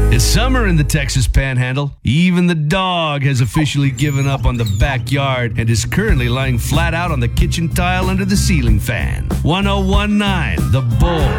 It's summer in the Texas Panhandle. Even the dog has officially given up on the backyard and is currently lying flat out on the kitchen tile under the ceiling fan. 1019 The Bull.